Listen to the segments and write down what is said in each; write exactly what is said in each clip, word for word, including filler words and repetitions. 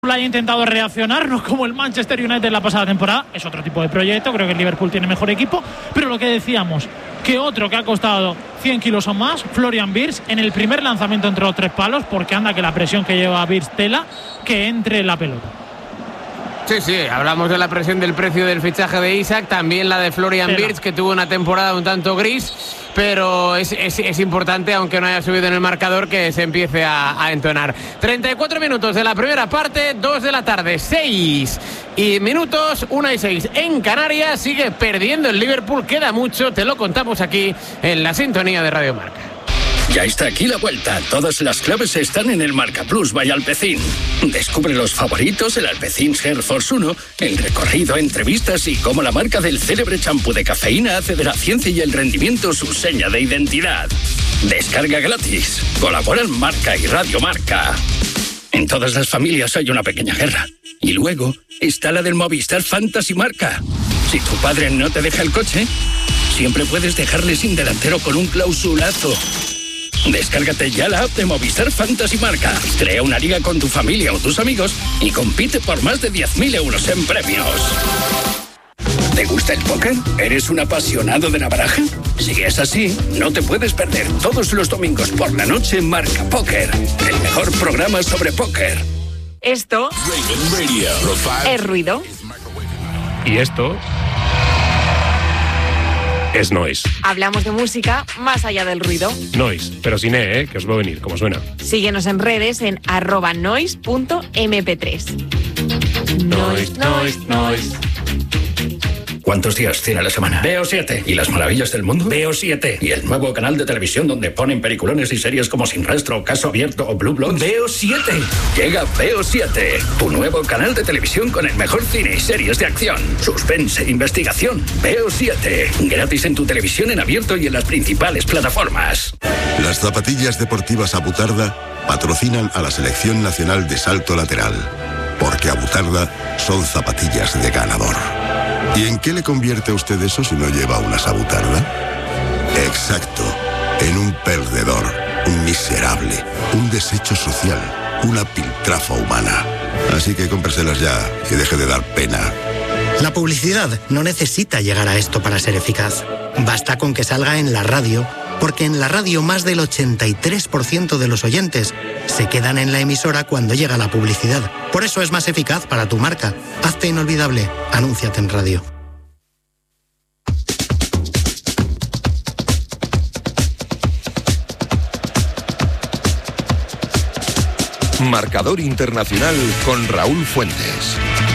haya intentado reaccionar, no como el Manchester United la pasada temporada. Es otro tipo de proyecto, creo que el Liverpool tiene mejor equipo, pero lo que decíamos, que otro que ha costado cien kilos o más, Florian Wirtz, en el primer lanzamiento entre los tres palos, porque anda que la presión que lleva Wirtz tela, que entre la pelota. Sí, sí, hablamos de la presión del precio del fichaje de Isak, también la de Florian Wirtz, que tuvo una temporada un tanto gris, pero es, es, es importante, aunque no haya subido en el marcador, que se empiece a, a entonar. treinta y cuatro minutos de la primera parte, dos de la tarde, seis y minutos, una y seis en Canarias. Sigue perdiendo el Liverpool, queda mucho, te lo contamos aquí en la sintonía de Radio Marca. Ya está aquí la vuelta. Todas las claves están en el Marca Plus by Alpecin. Descubre los favoritos, el Alpecin Hair Force uno, el recorrido, entrevistas y cómo la marca del célebre champú de cafeína hace de la ciencia y el rendimiento su seña de identidad. Descarga gratis. Colaboran Marca y Radio Marca. En todas las familias hay una pequeña guerra. Y luego está la del Movistar Fantasy Marca. Si tu padre no te deja el coche, siempre puedes dejarle sin delantero con un clausulazo. Descárgate ya la app de Movistar Fantasy Marca. Crea una liga con tu familia o tus amigos y compite por más de diez mil euros en premios. ¿Te gusta el póker? ¿Eres un apasionado de la baraja? Si es así, no te puedes perder todos los domingos por la noche Marca Póker, el mejor programa sobre póker. Esto es ruido. Y esto es Noise. Hablamos de música más allá del ruido. Noise, pero sin E, ¿eh? Que os va a venir, como suena. Síguenos en redes en arroba noise punto eme pe tres. Noise, noise, noise. ¿Cuántos días tiene la semana? Veo siete. ¿Y las maravillas del mundo? Veo siete. ¿Y el nuevo canal de televisión donde ponen peliculones y series como Sin Rastro, Caso Abierto o Blue Bloods? Veo siete. Llega Veo siete, tu nuevo canal de televisión con el mejor cine y series de acción, suspense, investigación. Veo siete. Gratis en tu televisión en abierto y en las principales plataformas. Las zapatillas deportivas Abutarda patrocinan a la Selección Nacional de Salto Lateral, porque Abutarda son zapatillas de ganador. ¿Y en qué le convierte a usted eso si no lleva una Abutarda? Exacto, en un perdedor, un miserable, un desecho social, una piltrafa humana. Así que cómpreselas ya y deje de dar pena. La publicidad no necesita llegar a esto para ser eficaz. Basta con que salga en la radio, porque en la radio más del ochenta y tres por ciento de los oyentes se quedan en la emisora cuando llega la publicidad. Por eso es más eficaz para tu marca. Hazte inolvidable. Anúnciate en radio. Marcador Internacional con Raúl Fuentes.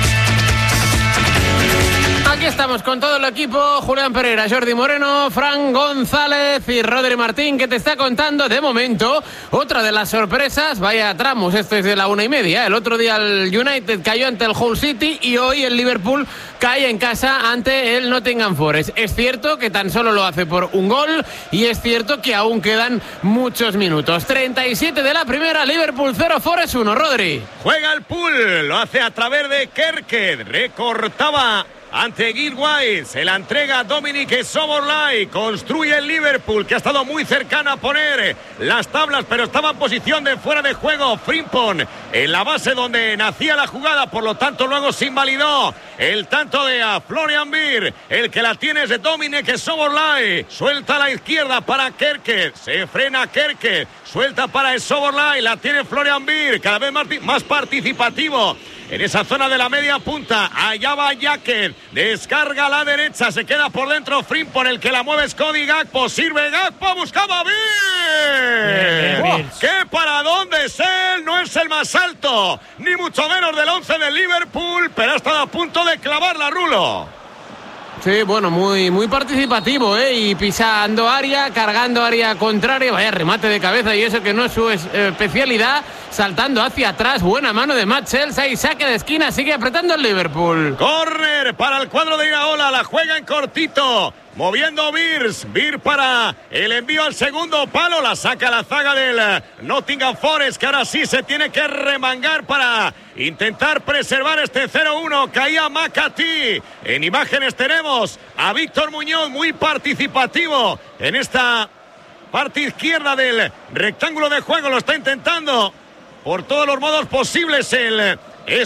Aquí estamos con todo el equipo, Julián Pereira, Jordi Moreno, Fran González y Rodri Martín, que te está contando de momento otra de las sorpresas. Vaya tramos, este es de la una y media. El otro día el United cayó ante el Hull City y hoy el Liverpool cae en casa ante el Nottingham Forest. Es cierto que tan solo lo hace por un gol y es cierto que aún quedan muchos minutos. treinta y siete de la primera, Liverpool cero, Forest uno. Rodri. Juega el Pool, lo hace a través de Kerkez, recortaba ante Guilwise, se la entrega a Dominic Szoboszlai, construye el Liverpool, que ha estado muy cercano a poner las tablas, pero estaba en posición de fuera de juego. Frimpong en la base donde nacía la jugada, por lo tanto luego se invalidó el tanto de Florian Wirtz. El que la tiene es de Dominic Szoboszlai, suelta a la izquierda para Kerkez, se frena Kerkez, suelta para Szoboszlai, la tiene Florian Wirtz, cada vez más, más participativo en esa zona de la media punta. Allá va Jacket, descarga a la derecha, se queda por dentro Frimpong, el que la mueve es Cody Gakpo, sirve Gakpo, buscaba Wirtz. ¡Qué para dónde es él! No es el más alto, ni mucho menos del once del Liverpool, pero ha estado a punto de clavarla, Rulo. Sí, bueno, muy, muy participativo, ¿eh? Y pisando área, cargando área contraria, vaya remate de cabeza y eso que no es su especialidad, saltando hacia atrás, buena mano de Matt Chelsea y saque de esquina, sigue apretando el Liverpool. Córner para el cuadro de Iraola, la juega en cortito, moviendo Wirtz, Wirtz para el envío al segundo palo, la saca la zaga del Nottingham Forest, que ahora sí se tiene que remangar para intentar preservar este cero uno. Caía McAtee. En imágenes tenemos a Víctor Muñoz, muy participativo en esta parte izquierda del rectángulo de juego, lo está intentando por todos los modos posibles el